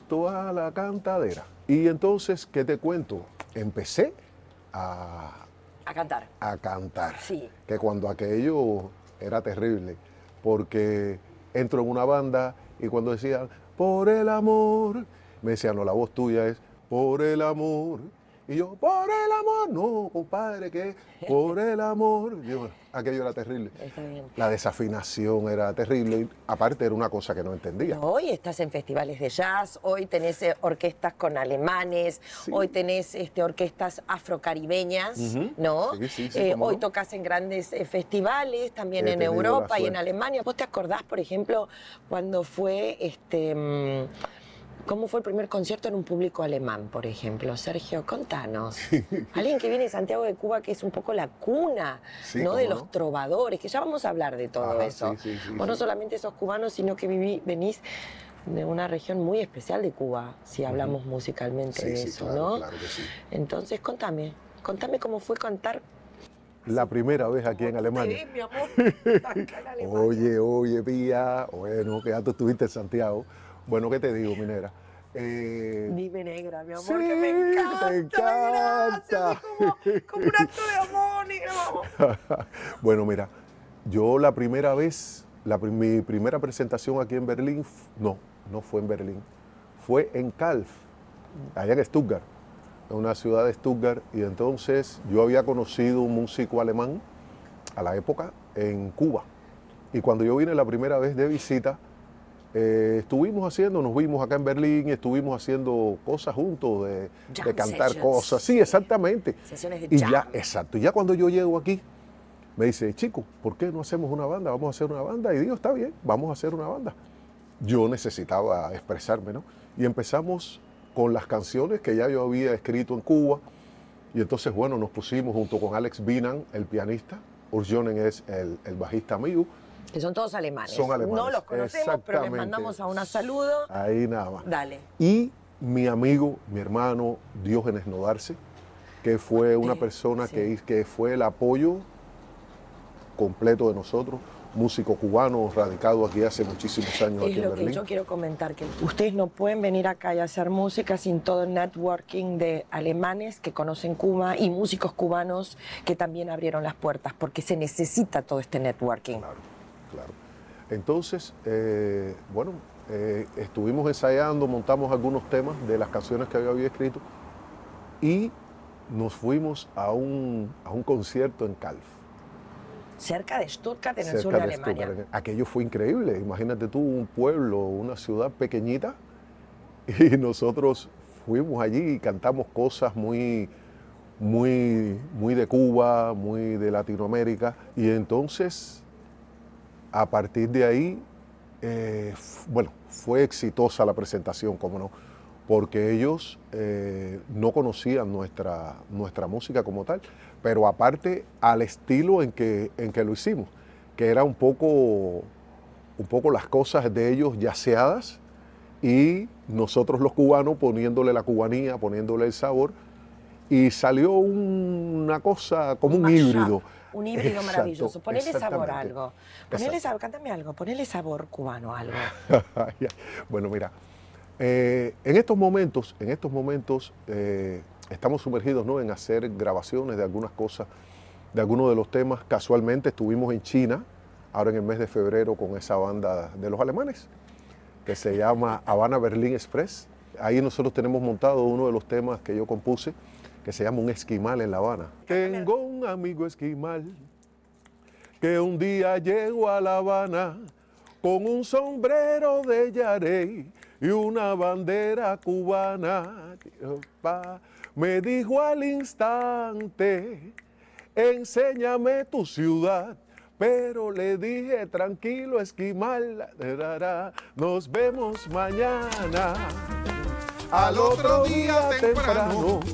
directo a la cantadera. Y entonces, ¿qué te cuento? Empecé A cantar. a cantar. Sí. Que cuando aquello era terrible, porque entro en una banda y cuando decían, por el amor, me decían, no, la voz tuya es, por el amor. Y yo, por el amor, no, compadre, ¿qué? Por el amor. Y yo, aquello era terrible. Está bien. La desafinación era terrible. Y aparte era una cosa que no entendía. Hoy estás en festivales de jazz, hoy tenés orquestas con alemanes, Sí. hoy tenés orquestas afrocaribeñas, Ujú. ¿no? Sí, cómo Hoy no. tocas en grandes festivales, también He en tenido Europa la y en suerte. Alemania. ¿Vos te acordás, por ejemplo, cuando fue ¿cómo fue el primer concierto en un público alemán, por ejemplo? Sergio, contanos. Alguien que viene de Santiago de Cuba, que es un poco la cuna, Sí, ¿no? cómo De no. los trovadores, que ya vamos a hablar de todo Ajá, eso. sí, Vos no sí. solamente sos cubano, sino que venís de una región muy especial de Cuba, si hablamos musicalmente de Sí, eso, claro, ¿no? claro que sí. Entonces, contame cómo fue cantar. La primera vez aquí en Alemania. Te ves, mi amor, acá en Alemania. Oye, Pía, bueno, que ya tú estuviste en Santiago. Bueno, ¿qué te digo, mi negra? Dime negra, mi amor, Sí, que me encanta. te encanta. Gracias, es como un acto de amor, negra. Bueno, mira, yo la primera vez, mi primera presentación aquí en Berlín, no fue en Berlín, fue en Calw, allá en Stuttgart, en una ciudad de Stuttgart, y entonces yo había conocido un músico alemán a la época en Cuba, y cuando yo vine la primera vez de visita, nos vimos acá en Berlín, estuvimos haciendo cosas juntos, de Jam cantar sessions. cosas, sí, exactamente. Sesiones de Y jam. ya, exacto, y ya cuando yo llego aquí, me dice, chico, ¿por qué no hacemos una banda? Vamos a hacer una banda. Y digo, está bien, vamos a hacer una banda. Yo necesitaba expresarme, ¿no? Y empezamos con las canciones que ya yo había escrito en Cuba. Y entonces, bueno, nos pusimos junto con Alex Binan, el pianista. Urs Jonen es el bajista amigo. Que son todos alemanes. Son alemanes. No los conocemos, pero les Exactamente. mandamos a un saludo. Ahí nada más. Dale. Y mi amigo, mi hermano Diógenes Nodarse, que fue una persona Sí. que fue el apoyo completo de nosotros, músico cubano radicado aquí hace muchísimos años Es aquí en lo que Berlín. yo quiero comentar, que ustedes no pueden venir acá y hacer música sin todo el networking de alemanes que conocen Cuba y músicos cubanos que también abrieron las puertas, porque se necesita todo este networking. Claro. Entonces, bueno, estuvimos ensayando, montamos algunos temas de las canciones que yo había escrito y nos fuimos a un concierto en Calw. Cerca de Stuttgart, en el Cerca sur de de Alemania. Stuttgart. Aquello fue increíble. Imagínate tú, un pueblo, una ciudad pequeñita, y nosotros fuimos allí y cantamos cosas muy de Cuba, muy de Latinoamérica. Y entonces, a partir de ahí, bueno, fue exitosa la presentación, como no, porque ellos no conocían nuestra música como tal, pero aparte al estilo en que lo hicimos, que era un poco las cosas de ellos yaceadas y nosotros los cubanos poniéndole la cubanía, poniéndole el sabor, y salió una cosa como un mashup, híbrido. Un híbrido Exacto, maravilloso. Ponele sabor a exactamente. algo. Cántame algo, ponele sabor cubano a algo. Bueno, mira, en estos momentos estamos sumergidos, ¿no?, en hacer grabaciones de algunas cosas, de algunos de los temas. Casualmente estuvimos en China, ahora en el mes de febrero, con esa banda de los alemanes, que se llama Habana Berlin Express. Ahí nosotros tenemos montado uno de los temas que yo compuse, que se llama Un esquimal en La Habana. Tengo un amigo esquimal que un día llegó a La Habana con un sombrero de yarey y una bandera cubana. Me dijo al instante, enséñame tu ciudad. Pero le dije, tranquilo, esquimal, nos vemos mañana. Al otro día temprano